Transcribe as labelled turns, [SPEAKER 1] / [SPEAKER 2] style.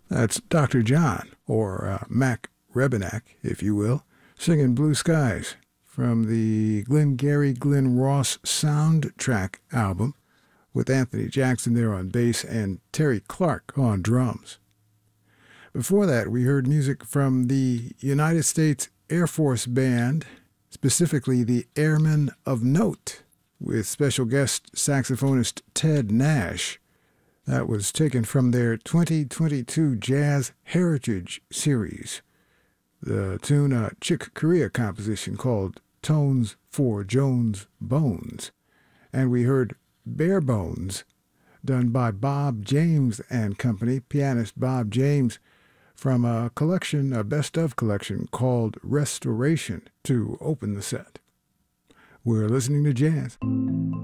[SPEAKER 1] That's Dr. John, or Mac Rebenak, if you will, singing Blue Skies from the Glengarry Glen Ross soundtrack album, with Anthony Jackson there on bass and Terry Clark on drums. Before that, we heard music from the United States Air Force Band, specifically the Airmen of Note, with special guest saxophonist Ted Nash. That was taken from their 2022 Jazz Heritage Series. The tune, a Chick Corea composition called Tones for Jones Bones. And we heard Bare Bones, done by Bob James and Company, pianist Bob James, from a collection, a best-of collection called Restoration, to open the set. We're listening to jazz.